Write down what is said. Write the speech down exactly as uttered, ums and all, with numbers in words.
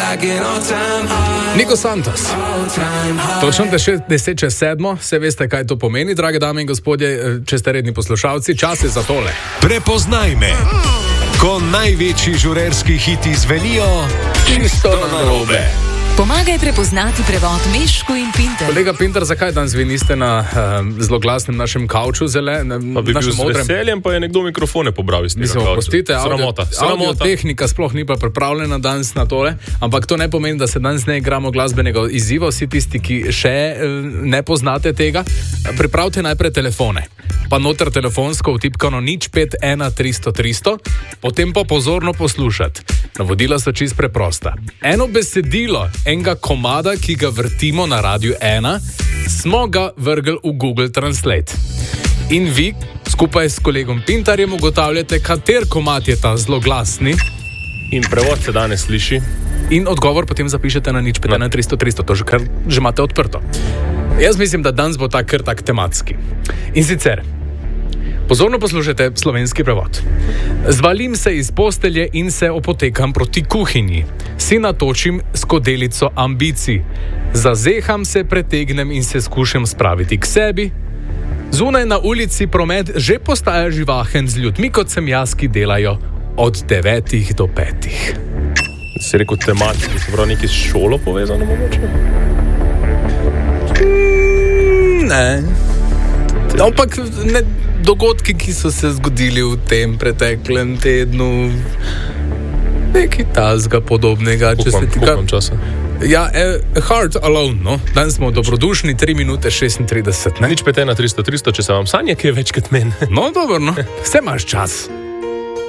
Niko Santos. Točno deset čez sedmo, se veste, kaj to pomeni, drage dame in gospodje, če ste redni poslušalci, čas je za tole. Prepoznaj me, ko največji žurerski hiti zvenijo čisto na narobe. Pomagaj prepoznati prevod Mešku in Pinter. Kolega Pinter, zakaj danes vi niste na uh, zloglasnem našem kavču zelen? Pa bi bil z veseljem, pa je nekdo mikrofone pobral iz tega Mislim, kavča. Postite, Sramota. Audio tehnika sploh ni pa pripravljena danes na tole, ampak to ne pomeni, da se danes ne igramo glasbenega izziva. Vsi tisti, ki še uh, ne poznate tega, pripravite najprej telefone. Pa noter telefonsko vtipkano nič pet ena tristo tristo, potem pa pozorno poslušati. Navodila so čisto preprosta. Eno besedilo enega komada, ki ga vrtimo na Radiu ena, smo ga vrgli v Google Translate. In vi, skupaj s kolegom Pintarjem, ugotavljate, kater komad je ta zloglasni. In prevod se danes sliši. In odgovor potem zapišete na nič pet ena tristo tristo, to že, kar, že imate odprto. Jaz mislim, da danes bo ta kar tak tematski. In sicer, pozorno poslušajte slovenski prevod. Zvalim se iz postelje in se opotekam proti kuhinji. Si natočim skodelico ambicij. Zazeham se, pretegnem in se skušam spraviti k sebi. Zunaj na ulici promet že postaja živahen z ljudmi, kot sem jaz, ki delajo od devetih do petih. Si rekel tematski, se pravi nekaj s šolo povezano mogoče? Mm, ne. Ampak ne, dogodki, ki so se zgodili v tem preteklem tednu, nekaj tazga podobnega. Če se tika... časa? Ja, eh, Heart Alone, no. Danes smo dobrodušni, tri minute šestintrideset, ne? Nič pet ena tristo tristo, če se vam sanje, kaj je več kot meni. No, dobro, no. Vse imaš čas.